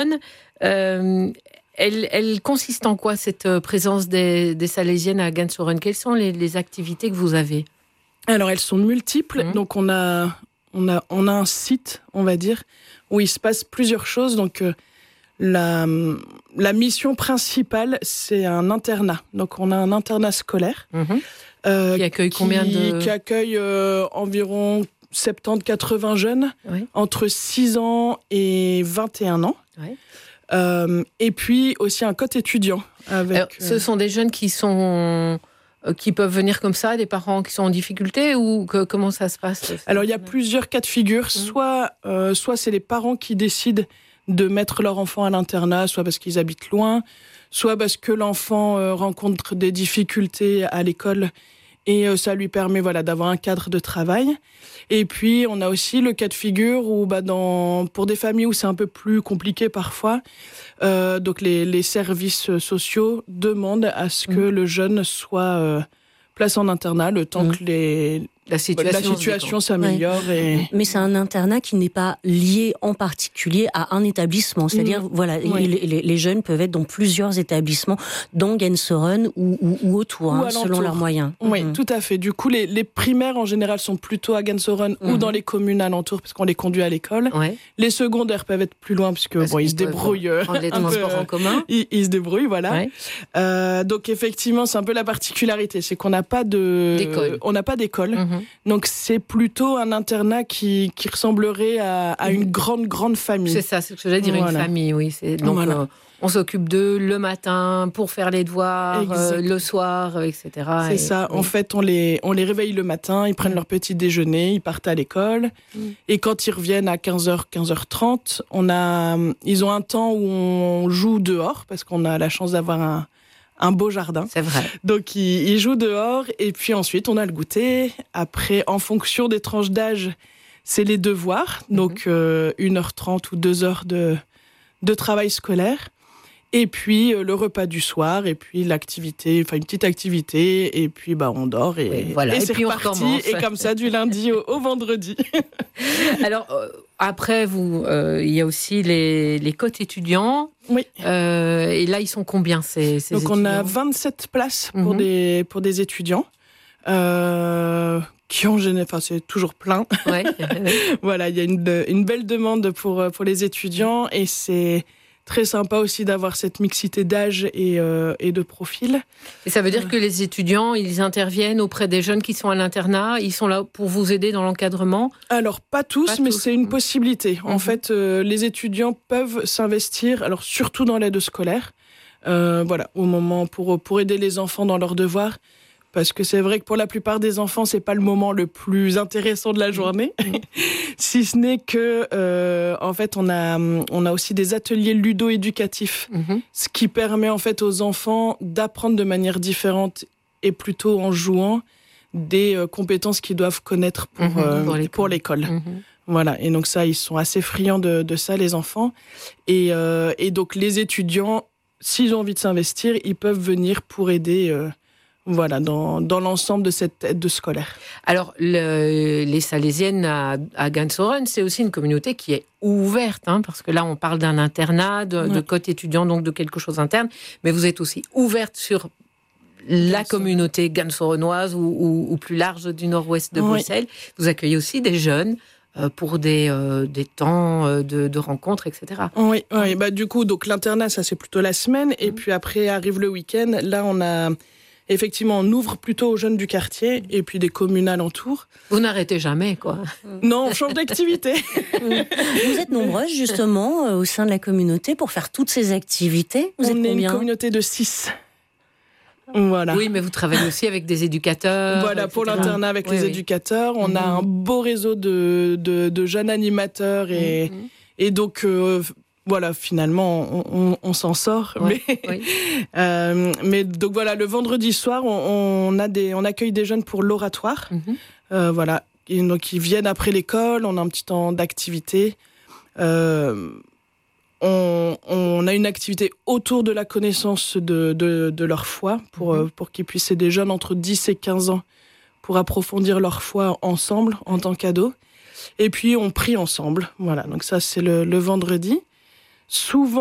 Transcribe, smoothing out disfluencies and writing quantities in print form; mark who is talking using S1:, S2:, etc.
S1: Elle consiste en quoi, cette présence des Salésiennes à Gansoren? Quelles sont les activités que vous avez?
S2: Alors, elles sont multiples. Donc, on a un site, on va dire, où il se passe plusieurs choses. Donc, la mission principale, c'est un internat. Donc, on a un internat scolaire.
S1: Qui accueille combien de...
S2: Qui accueille environ 70-80 jeunes, entre 6 ans et 21 ans. Et puis aussi un cote étudiant.
S1: Alors, ce sont des jeunes qui peuvent venir comme ça, des parents qui sont en difficulté, ou comment ça se passe?
S2: Alors, il y a plusieurs cas de figure. Soit c'est les parents qui décident de mettre leur enfant à l'internat, soit parce qu'ils habitent loin, soit parce que l'enfant rencontre des difficultés à l'école et ça lui permet d'avoir un cadre de travail. Et puis, on a aussi le cas de figure où, pour des familles où c'est un peu plus compliqué parfois, donc les services sociaux demandent à ce que le jeune soit placé en internat le temps que la situation s'améliore.
S3: Mais c'est un internat qui n'est pas lié en particulier à un établissement. C'est-à-dire, les jeunes peuvent être dans plusieurs établissements, dans Gansoren ou autour, selon leurs moyens.
S2: Oui, tout à fait. Du coup, les primaires, en général, sont plutôt à Gansoren ou dans les communes alentours, parce qu'on les conduit à l'école. Les secondaires peuvent être plus loin, puisque ils se débrouillent.
S1: Les transports en commun.
S2: Ils se débrouillent, voilà. Donc, effectivement, c'est un peu la particularité, c'est qu'on n'a pas d'école. Donc, c'est plutôt un internat qui ressemblerait à une grande famille.
S1: C'est ça, c'est ce que j'allais dire, une famille, oui. Donc, on s'occupe d'eux le matin pour faire les devoirs, le soir, etc.
S2: C'est ça. En fait, on les réveille le matin, ils prennent leur petit déjeuner, ils partent à l'école. Et quand ils reviennent à 15h, 15h30, ils ont un temps où on joue dehors, parce qu'on a la chance d'avoir un beau jardin.
S1: C'est vrai.
S2: Donc, ils jouent dehors et puis ensuite, on a le goûter. Après, en fonction des tranches d'âge, c'est les devoirs. Donc, 1h30 ou 2h de travail scolaire. Et puis, le repas du soir et puis l'activité, une petite activité. Et puis, on dort et c'est
S1: puis
S2: reparti. Et comme ça, du lundi au vendredi.
S1: Alors, après, il y a aussi les cotes étudiants.
S2: Oui.
S1: Et là, ils sont combien, ces
S2: Donc,
S1: étudiants?
S2: on a 27 places pour des étudiants. Qui en général, c'est toujours plein. Voilà, il y a une belle demande pour les étudiants et c'est très sympa aussi d'avoir cette mixité d'âge et de profil.
S1: Et ça veut dire que les étudiants, ils interviennent auprès des jeunes qui sont à l'internat, ils sont là pour vous aider dans l'encadrement?
S2: Alors, pas tous, mais c'est une possibilité. En fait, les étudiants peuvent s'investir, alors surtout dans l'aide scolaire, au moment pour aider les enfants dans leurs devoirs. Parce que c'est vrai que pour la plupart des enfants, c'est pas le moment le plus intéressant de la journée. Si ce n'est que, en fait, on a aussi des ateliers ludo-éducatifs. Ce qui permet, en fait, aux enfants d'apprendre de manière différente et plutôt en jouant des compétences qu'ils doivent connaître pour l'école. Voilà. Et donc ça, ils sont assez friands de ça, les enfants. Et donc, les étudiants, s'ils ont envie de s'investir, ils peuvent venir pour aider, dans l'ensemble de cette aide scolaire.
S1: Alors, les Salésiennes à Gansoren, c'est aussi une communauté qui est ouverte, parce que là, on parle d'un internat, de cote étudiant, donc de quelque chose d'interne, mais vous êtes aussi ouverte sur la communauté gansorenoise ou plus large du nord-ouest de Bruxelles. Vous accueillez aussi des jeunes pour des temps de rencontres, etc.
S2: Oui. Du coup, donc, l'internat, ça, c'est plutôt la semaine, et puis après arrive le week-end. Là, effectivement, on ouvre plutôt aux jeunes du quartier et puis des communes alentours.
S1: Vous n'arrêtez jamais, quoi.
S2: Non, on change d'activité.
S3: Vous êtes nombreuses, justement, au sein de la communauté pour faire toutes ces activités.
S2: On est une communauté de 6. Voilà.
S1: Oui, mais vous travaillez aussi avec des éducateurs.
S2: Voilà, pour l'internat avec les éducateurs. On a un beau réseau de jeunes animateurs et donc... finalement, on s'en sort. Mais donc voilà, le vendredi soir, on accueille des jeunes pour l'oratoire. Et donc ils viennent après l'école, on a un petit temps d'activité. On a une activité autour de la connaissance de leur foi, pour qu'ils puissent aider des jeunes entre 10 et 15 ans pour approfondir leur foi ensemble, en tant qu'ados. Et puis on prie ensemble. Voilà, donc ça c'est le vendredi. souvent